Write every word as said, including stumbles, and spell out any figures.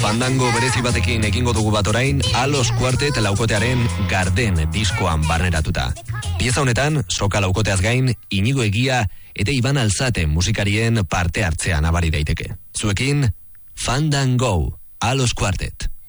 Fandango berezi batekin egingo dugu bat orain, Alos Quartet laukotearen Garden diskoan barneratuta. Pieza honetan, soka laukoteaz gain, Inigo Egia eta Iban Alzate musikarien parte hartzea nabari daiteke. Zuekin, Fandango, Alos Quartet.